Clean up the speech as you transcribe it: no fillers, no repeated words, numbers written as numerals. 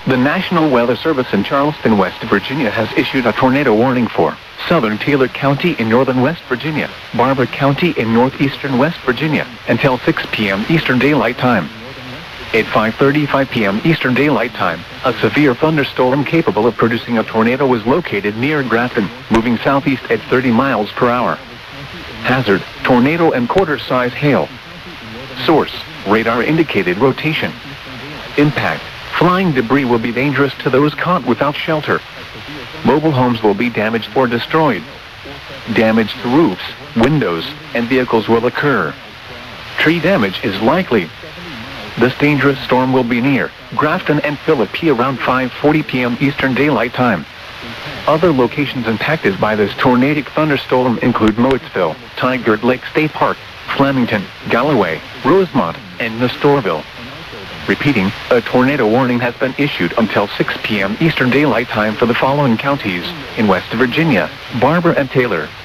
The National Weather Service in Charleston, West Virginia has issued a tornado warning for southern Taylor County in northern West Virginia, Barber County in northeastern West Virginia, until 6 p.m. Eastern Daylight Time. At 5:35 p.m. Eastern Daylight Time, a severe thunderstorm capable of producing a tornado was located near Grafton, moving southeast at 30 miles per hour. Hazard, tornado and quarter-size hail. Source, radar indicated rotation. Impact, flying debris will be dangerous to those caught without shelter. Mobile homes will be damaged or destroyed. Damage to roofs, windows, and vehicles will occur. Tree damage is likely. This dangerous storm will be near Grafton and Philippi around 5:40 p.m. Eastern Daylight Time. Other locations impacted by this tornadic thunderstorm include Motesville, Tiger Lake State Park, Flemington, Galloway, Rosemont, and Nestorville. Repeating, a tornado warning has been issued until 6 p.m. Eastern Daylight Time for the following counties in West Virginia: Barber and Taylor,